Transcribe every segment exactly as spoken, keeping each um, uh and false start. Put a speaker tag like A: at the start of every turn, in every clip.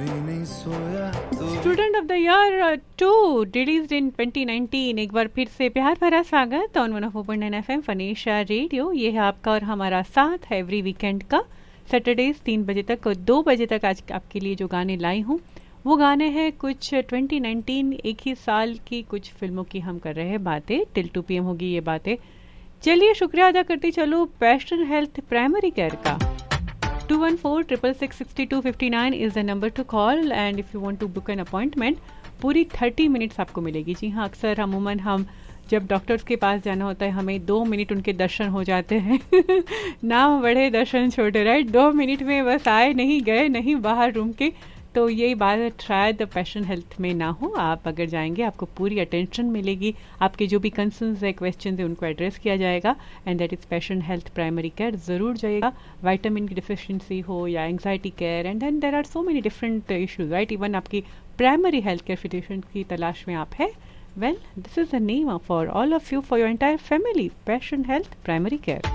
A: Student of the year to released in twenty nineteen. एक बार फिर से प्यार भरा स्वागत on one of four point nine F M फनीशा radio. ये है आपका और हमारा साथ है एवरी वीकेंड का, सैटरडेज तीन बजे तक और दो बजे तक। आज आपके लिए जो गाने लाई हूँ वो गाने हैं कुछ ट्वेंटी नाइनटीन, एक ही साल की कुछ फिल्मों की हम कर रहे हैं बातें। टिल टू पी एम होगी ये बातें। चलिए शुक्रिया अदा करती चलो पैशन हेल्थ प्राइमरी केयर का। To one four triple six sixty two fifty nine is the number two call and if you want to book an appointment पूरी थर्टी मिनट्स आपको मिलेगी। जी हाँ, अक्सर अमूमन हम जब डॉक्टर्स के पास जाना होता है हमें दो मिनट उनके दर्शन हो जाते हैं नाम बड़े दर्शन छोटे, राइट। दो मिनट में बस आए नहीं गए नहीं बाहर रूम के। तो यही बात शायद पैशन हेल्थ में ना हो। आप अगर जाएंगे आपको पूरी अटेंशन मिलेगी, आपके जो भी कंसर्न्स है क्वेश्चन है उनको एड्रेस किया जाएगा and that is passion health primary care. ज़रूर जाइएगा। विटामिन की डिफिशिएंसी हो या anxiety care and then there are so many different issues, right. Even आपकी प्राइमरी हेल्थ केयर फिजिशियन की तलाश में आप है, well this is the name for all of you, for your entire family, passion health primary care.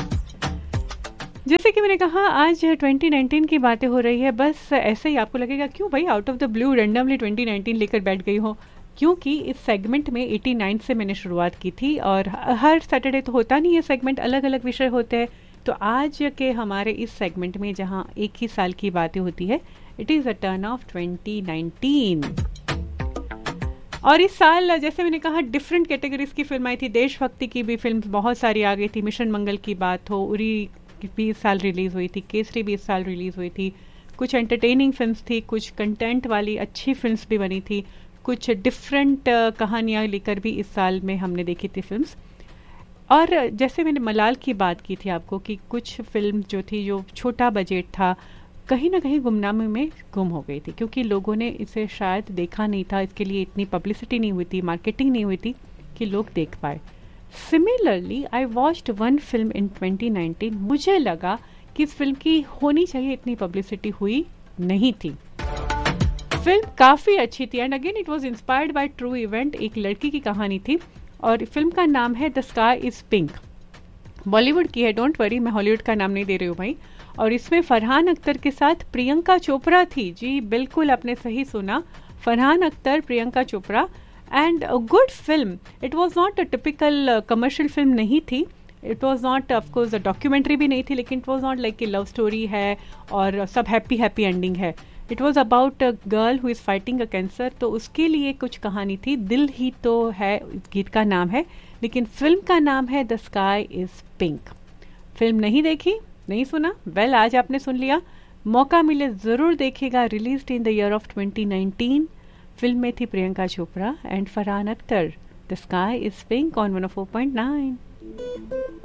A: जैसे कि मैंने कहा आज ट्वेंटी नाइनटीन की बातें हो रही है। बस ऐसे ही आपको लगेगा क्यों भाई out of the blue randomly twenty nineteen लेकर बैठ गई हो, क्योंकि इस सेगमेंट में एटी नाइन से मैंने शुरुआत की थी और हर सैटरडे तो होता नहीं है सेगमेंट, अलग अलग विषय होते हैं। तो आज के हमारे इस सेगमेंट में जहाँ एक ही साल की बातें होती है, it is a turn off twenty nineteen. और इस साल जैसे मैंने कहा डिफरेंट कैटेगरीज की फिल्म आई थी। देशभक्ति की भी फिल्म बहुत सारी आ गई थी। मिशन मंगल की बात हो, उरी भी इस साल रिलीज़ हुई थी, केसरी भी इस साल रिलीज़ हुई थी। कुछ एंटरटेनिंग फिल्म्स थी, कुछ कंटेंट वाली अच्छी फिल्म्स भी बनी थी, कुछ डिफरेंट uh, कहानियाँ लेकर भी इस साल में हमने देखी थी फिल्म्स। और जैसे मैंने मलाल की बात की थी आपको कि कुछ फिल्म जो थी जो छोटा बजट था कहीं ना कहीं गुमनामी में गुम हो गई थी, क्योंकि लोगों ने इसे शायद देखा नहीं था, इसके लिए इतनी पब्लिसिटी नहीं हुई थी, मार्केटिंग नहीं हुई थी कि लोग देख पाए। Similarly I watched one film in twenty nineteen. मुझे लगा कि इस फिल्म की होनी चाहिए, इतनी पब्लिसिटी हुई नहीं थी। फिल्म काफ़ी अच्छी थी and again it was inspired by true event. एक लड़की की कहानी थी और फिल्म का नाम है the sky is pink. Bollywood की है, डोंट वरी, मैं हॉलीवुड का नाम नहीं दे रही हूँ भाई। और इसमें फरहान अख्तर के साथ प्रियंका चोपड़ा थी। जी बिल्कुल आपने सही सुना, Farhan Akhtar, Priyanka Chopra and a good film. It was not a typical commercial film नहीं थी, it was not of course documentary भी नहीं थी, लेकिन इट वॉज नॉट लाइक कि लव स्टोरी है और सब हैप्पी हैप्पी एंडिंग है। It was about a girl who is fighting a cancer. तो उसके लिए कुछ कहानी थी। दिल ही तो है गीत का नाम है, लेकिन फिल्म का नाम है the sky is pink. Film नहीं देखी, नहीं सुना, वेल आज आपने सुन लिया। मौका मिले ज़रूर देखिएगा। Released in the year of twenty nineteen. Film में थी Priyanka Chopra and Farhan Akhtar. The sky is pink on one O four point nine.